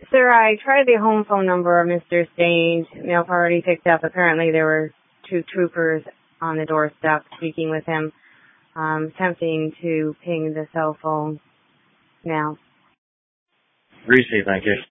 Sir, I tried the home phone number of Mr. Staines. Mail already picked up. Apparently there were two troopers on the doorstep speaking with him. Attempting to ping the cell phone now. Received, thank you.